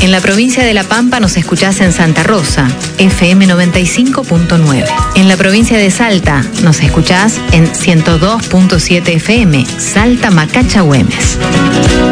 En la provincia de La Pampa nos escuchás en Santa Rosa, FM 95.9. En la provincia de Salta nos escuchás en 102.7 FM, Salta Macacha Güemes.